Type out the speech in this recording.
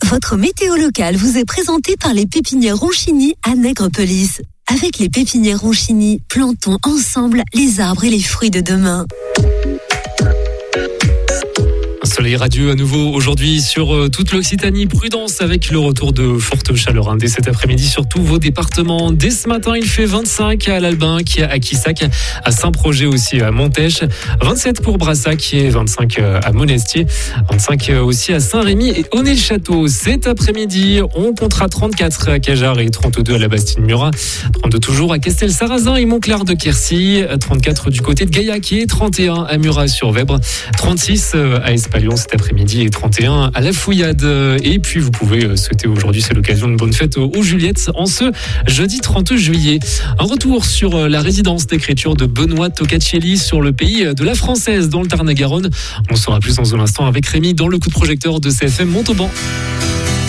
Votre météo locale vous est présentée par les pépinières Ronchini à Nègrepelisse. Avec les pépinières Ronchini, plantons ensemble les arbres et les fruits de demain. Soleil radieux à nouveau aujourd'hui sur toute l'Occitanie. Prudence avec le retour de fortes chaleurs dès cet après-midi sur tous vos départements. Dès ce matin, il fait 25 à l'Albin, à Quissac, à Saint-Projet aussi, à Montèche, 27 pour Brassac et 25 à Monestier, 25 aussi à Saint-Rémy et Aunay-le-Château. Cet après-midi, on comptera 34 à Cajarc et 32 à la Bastide-Murat, 32 toujours à Castel-Sarrazin et Montclar de Quercy, 34 du côté de Gaillac et 31 à Murat-sur-Vèbre, 36 à Espalion cet après-midi et 31 à la Fouillade. Et puis vous pouvez souhaiter aujourd'hui, c'est l'occasion, une bonne fête aux Juliettes en ce jeudi 30 juillet. Un retour sur la résidence d'écriture de Benoît Toccacelli sur le pays de la Française dans le Tarn-et-Garonne. On saura plus dans un instant avec Rémi dans le coup de projecteur de CFM Montauban.